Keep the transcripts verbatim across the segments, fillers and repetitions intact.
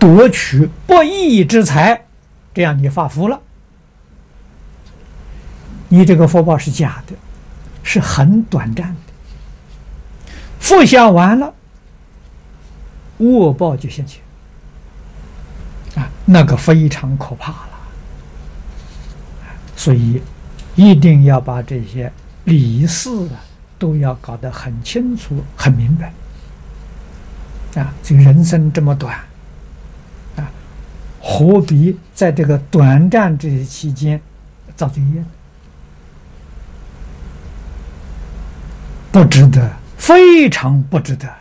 夺取不义之财，这样你发福了。你这个福报是假的，是很短暂的，福享完了，恶报就现前啊，那个非常可怕了。所以一定要把这些理事啊都要搞得很清楚、很明白啊。这个人生这么短啊，何必在这个短暂这些期间造罪业呢？不值得，非常不值得。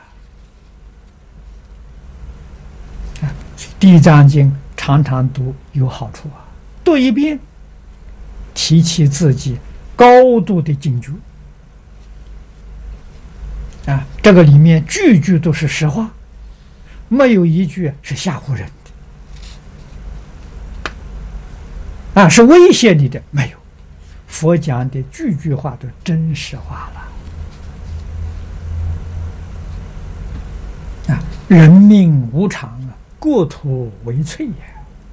啊，《地藏经》常常读有好处啊，读一遍，提起自己高度的警觉啊，这个里面句句都是实话，没有一句是吓唬人的啊，是威胁你的，没有。佛讲的句句话都真实话了。啊，人命无常啊，过土为脆呀！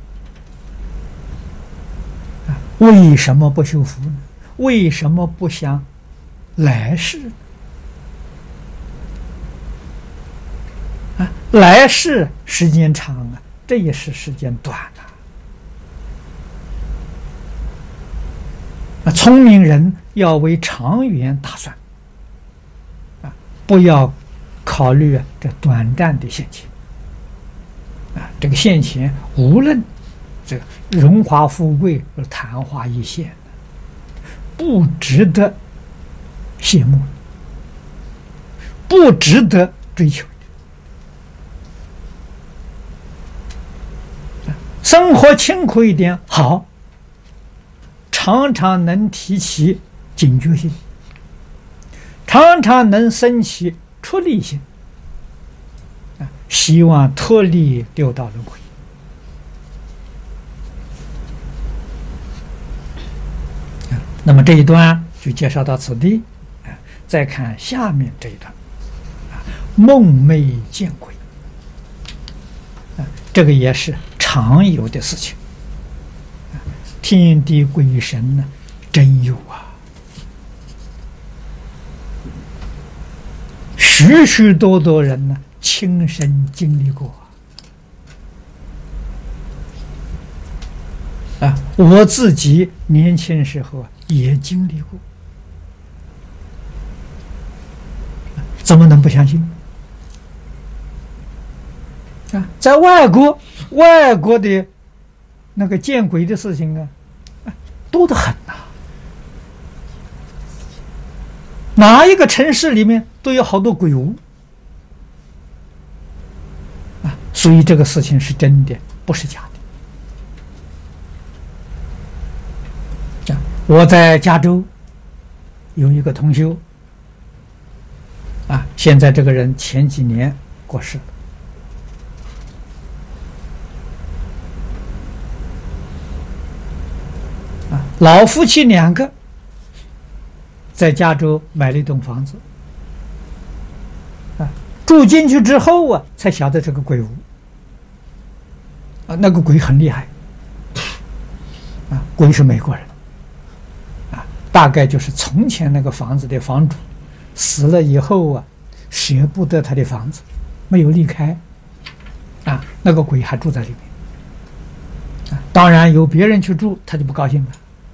啊，为什么不修福呢？为什么不想来世？啊，来世时间长啊，这一世时间短啊。啊，聪明人要为长远打算，啊，不要考虑啊这短暂的现钱。啊，这个现钱无论这个荣华富贵是昙花一现，不值得羡慕，不值得追求的。生活清苦一点好，常常能提起警觉性，常常能升起出离心，啊，希望脱离六道轮回。那么这一段就介绍到此地，啊，再看下面这一段，啊，梦寐见鬼，啊，这个也是常有的事情，啊，天地鬼神呢，真有啊，许许多多人呢，亲身经历过啊，我自己年轻时候啊也经历过，怎么能不相信啊？在外国，外国的那个见鬼的事情啊，多得很呐、啊，哪一个城市里面都有好多鬼屋啊，所以这个事情是真的，不是假的。我在加州有一个同修啊，现在这个人前几年过世了啊，老夫妻两个在加州买了一栋房子啊，住进去之后啊，才晓得这个鬼屋啊，那个鬼很厉害啊，鬼是美国人。大概就是从前那个房子的房主死了以后啊，舍不得他的房子，没有离开，啊，那个鬼还住在里面，啊，当然有别人去住，他就不高兴了，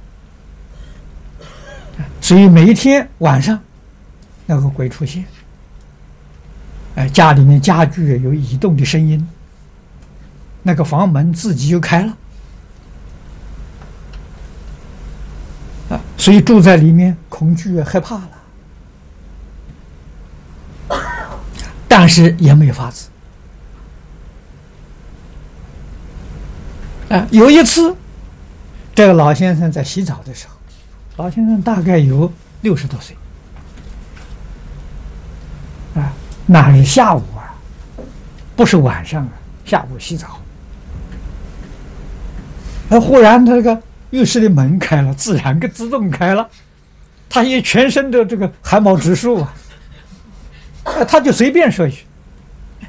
啊，所以每一天晚上，那个鬼出现，哎，家里面家具有移动的声音，那个房门自己就开了。啊，所以住在里面恐惧害怕了，但是也没有法子。啊，有一次，这个老先生在洗澡的时候，老先生大概有六十多岁，啊，那是下午啊，不是晚上啊，下午洗澡。啊，忽然他这个浴室的门开了，自然个自动开了，他也全身的这个汗毛直竖啊，他就随便说一句：“